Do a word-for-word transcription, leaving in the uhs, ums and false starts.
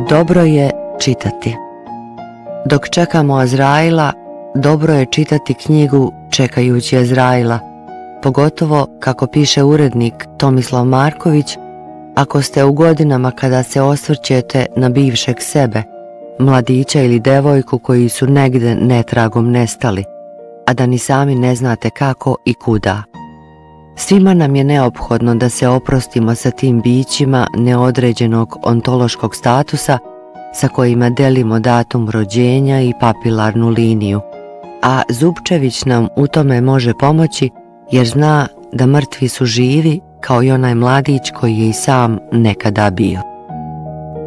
Dobro je čitati. Dok čekamo Azraila, dobro je čitati knjigu Čekajući Azraila, pogotovo, kako piše urednik Tomislav Marković, ako ste u godinama kada se osvrćete na bivšeg sebe, mladića ili devojku koji su negde netragom nestali, a da ni sami ne znate kako i kuda. Svima nam je neophodno da se oprostimo sa tim bićima neodređenog ontološkog statusa sa kojima delimo datum rođenja i papilarnu liniju, a Zupčević nam u tome može pomoći jer zna da mrtvi su živi kao i onaj mladić koji je i sam nekada bio.